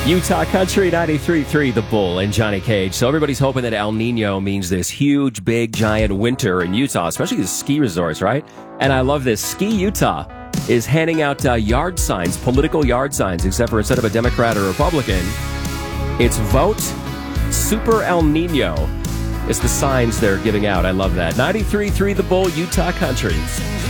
Utah Country 93.3 The Bull and Johnny Cage. So everybody's hoping that El Nino means this huge, big, giant winter in Utah, especially the ski resorts, right? And I love this. Ski Utah is handing out yard signs, political yard signs, except for instead of a Democrat or Republican, it's Vote Super El Nino. It's the signs they're giving out. I love that. 93.3 The Bull, Utah Country.